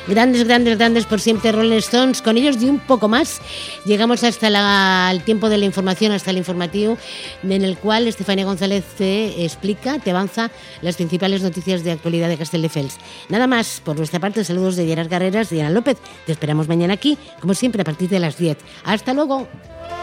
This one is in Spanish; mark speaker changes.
Speaker 1: Grandes por siempre Rolling Stones. Con ellos y un poco más llegamos hasta el tiempo de la información, hasta el informativo, en el cual Estefanía González te explica, te avanza las principales noticias de actualidad de Castelldefels. Nada más, por nuestra parte, saludos de Gerard Carreras y Ana López. Te esperamos mañana aquí, como siempre, a partir de las 10. ¡Hasta luego!